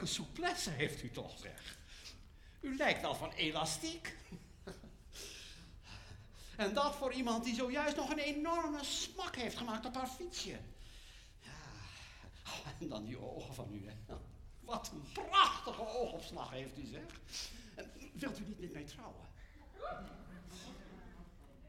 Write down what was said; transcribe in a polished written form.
souplesse heeft u toch, zeg. U lijkt wel van elastiek. En dat voor iemand die zojuist nog een enorme smak heeft gemaakt op haar fietsje. Ja, en dan die ogen van u, hè. Wat een prachtige oogopslag heeft u, zeg. En wilt u niet met mij trouwen?